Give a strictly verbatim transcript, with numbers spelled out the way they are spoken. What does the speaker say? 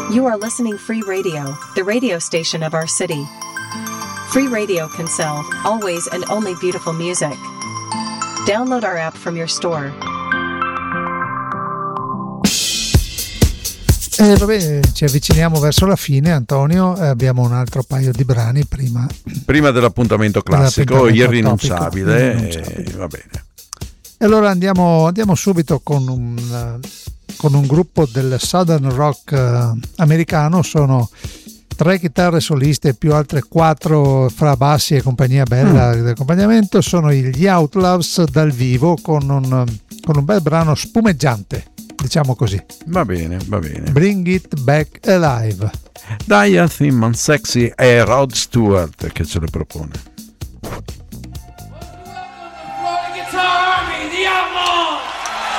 You are listening Free Radio, the radio station of our city. Free Radio can sell, always and only beautiful music. Download our app from your store. Eh, vabbè, ci avviciniamo verso la fine, Antonio, eh, abbiamo un altro paio di brani prima, prima dell'appuntamento classico, irrinunciabile, irrinunciabile. Eh, va bene. E allora andiamo, andiamo subito con un, con un gruppo del Southern Rock eh, americano. Sono tre chitarre soliste più altre quattro fra bassi e compagnia bella mm. di accompagnamento. Sono gli Outlaws dal vivo con un, con un bel brano spumeggiante, diciamo così. Va bene, va bene. Bring It Back Alive. Diane Thin, Sexy e Rod Stewart che ce le propone. The Outlaws!